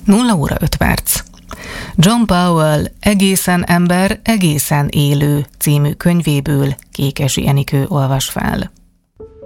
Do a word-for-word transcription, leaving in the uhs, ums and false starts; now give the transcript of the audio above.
nulla óra öt perc. John Powell Egészen ember, egészen élő című könyvéből Kékesi Enikő olvas fel.